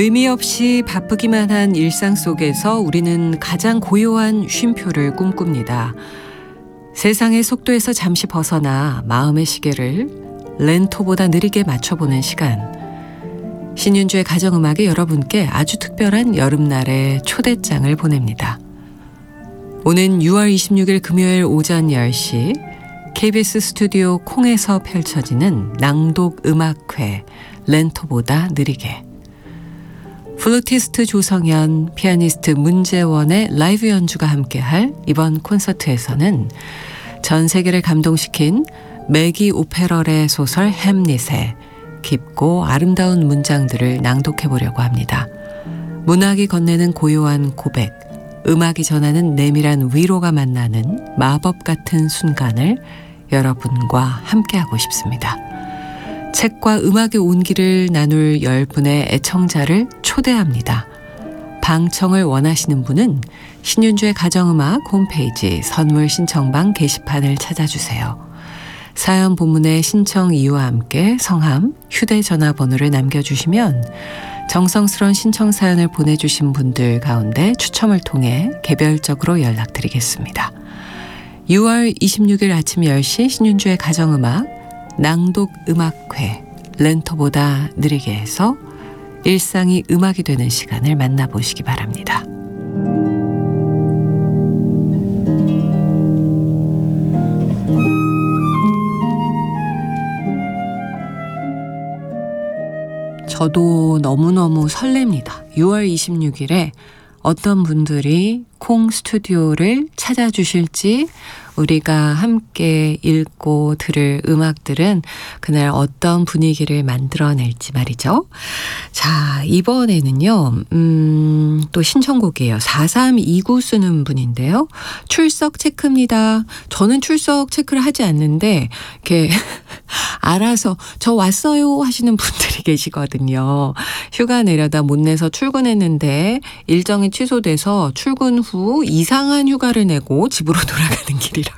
의미 없이 바쁘기만 한 일상 속에서 우리는 가장 고요한 쉼표를 꿈꿉니다. 세상의 속도에서 잠시 벗어나 마음의 시계를 렌토보다 느리게 맞춰보는 시간. 신윤주의 가정음악에 여러분께 아주 특별한 여름날의 초대장을 보냅니다. 오는 6월 26일 금요일 오전 10시 KBS 스튜디오 콩에서 펼쳐지는 낭독 음악회 렌토보다 느리게. 플루티스트 조성현, 피아니스트 문재원의 라이브 연주가 함께할 이번 콘서트에서는 전 세계를 감동시킨 매기 오페럴의 소설 햄릿의 깊고 아름다운 문장들을 낭독해 보려고 합니다. 문학이 건네는 고요한 고백, 음악이 전하는 내밀한 위로가 만나는 마법 같은 순간을 여러분과 함께하고 싶습니다. 책과 음악의 온기를 나눌 10분의 애청자를 초대합니다. 방청을 원하시는 분은 신윤주의 가정음악 홈페이지 선물 신청방 게시판을 찾아주세요. 사연 본문의 신청 이유와 함께 성함, 휴대전화번호를 남겨주시면 정성스러운 신청 사연을 보내주신 분들 가운데 추첨을 통해 개별적으로 연락드리겠습니다. 6월 26일 아침 10시 신윤주의 가정음악 낭독 음악회 렌토보다 느리게 해서 일상이 음악이 되는 시간을 만나보시기 바랍니다. 저도 너무너무 설렙니다. 6월 26일에 어떤 분들이 콩 스튜디오를 찾아주실지, 우리가 함께 읽고 들을 음악들은 그날 어떤 분위기를 만들어낼지 말이죠. 자, 이번에는요, 또 신청곡이에요. 4329 쓰는 분인데요. 출석 체크입니다. 저는 출석 체크를 하지 않는데, 이렇게 알아서 저 왔어요 하시는 분들이 계시거든요. 휴가 내려다 못 내서 출근했는데 일정이 취소돼서 출근 후 이상한 휴가를 내고 집으로 돌아가는 길이라고.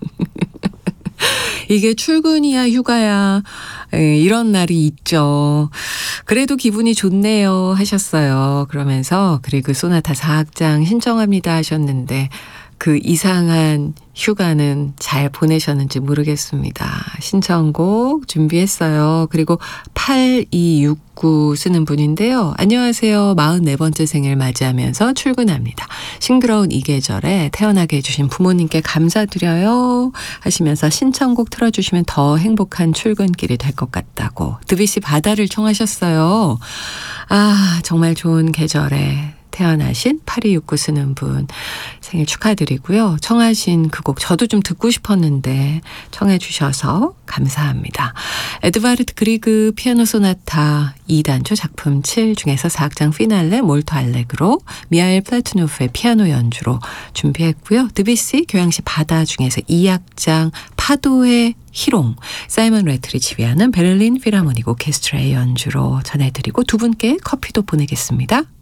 이게 출근이야 휴가야 이런 날이 있죠. 그래도 기분이 좋네요 하셨어요. 그러면서 그리고 소나타 4악장 신청합니다 하셨는데 그 이상한 휴가는 잘 보내셨는지 모르겠습니다. 신청곡 준비했어요. 그리고 8269 쓰는 분인데요. 안녕하세요. 44번째 생일 맞이하면서 출근합니다. 싱그러운 이 계절에 태어나게 해주신 부모님께 감사드려요 하시면서 신청곡 틀어주시면 더 행복한 출근길이 될 것 같다고. 드비씨 바다를 청하셨어요. 아, 정말 좋은 계절에 태어나신 8269 쓰는 분 생일 축하드리고요. 청하신 그 곡 저도 좀 듣고 싶었는데 청해 주셔서 감사합니다. 에드바르트 그리그 피아노 소나타 2단조 작품 7 중에서 4악장 피날레 몰토 알레그로 미하일 플라투노프의 피아노 연주로 준비했고요. 드비시 교향시 바다 중에서 2악장 파도의 희롱, 사이먼 레틀이 지휘하는 베를린 필하모닉 오케스트라의 연주로 전해드리고 두 분께 커피도 보내겠습니다.